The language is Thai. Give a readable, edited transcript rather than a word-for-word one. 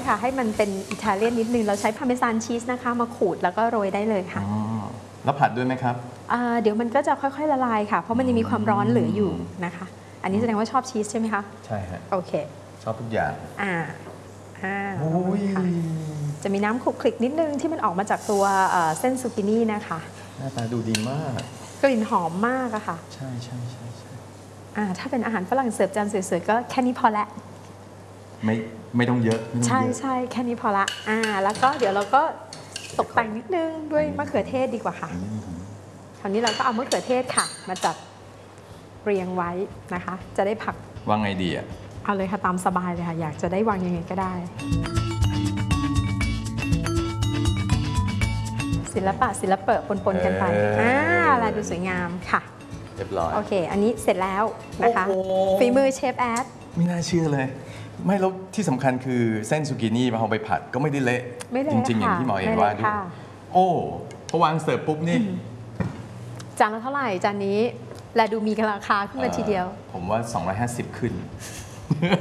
ค่ะให้มันเป็นอิตาเลียนนิดนึงเราใช้พาร์เมซานชีสนะคะมาขูดแล้วก็โรยได้เลยค่ะแล้วผัดด้วยไหมครับเดี๋ยวมันก็จะค่อยๆละลายค่ะเพราะมันยังมีความร้อนเหลืออยู่นะคะอันนี้แสดงว่าชอบชีสใช่ไหมคะใช่ฮะโอเคชอบทุกอย่างค่ะจะมีน้ำคลุกคลิกนิดนึงที่มันออกมาจากตัวเส้นซูกินี่นะคะหน้าตาดูดีมากกลิ่นหอมมากอะค่ะใช่ถ้าเป็นอาหารฝรั่งเสิร์ฟจานสวยๆก็แค่นี้พอละไม่ต้องเยอะใช่แค่นี้พอละแล้วก็เดี๋ยวเราก็ตกแต่งนิดนึงด้วยมะเขือเทศดีกว่าค่ะคราวนี้เราก็เอามะเขือเทศค่ะมาจัดเรียงไว้นะคะจะได้ผักวางไงดีอ่ะเอาเลยค่ะตามสบายเลยค่ะอยากจะได้วางยังไงก็ได้ศิลปะปนๆกันไปอะไรดูสวยงามค่ะเรียบร้อยโอเคอันนี้เสร็จแล้วนะคะฝีมือเชฟแอดไม่น่าเชื่อเลยไม่แล้วที่สำคัญคือเส้นซูกินี่พอเอาไปผัดก็ไม่ได้เละจริงๆอย่างที่หมอเองว่าด้วยพอวางเสิร์ฟปุ๊บนี่จานละเท่าไหร่จานนี้และดูมีราคาขึ้นมาทีเดียวผมว่า250ขึ้น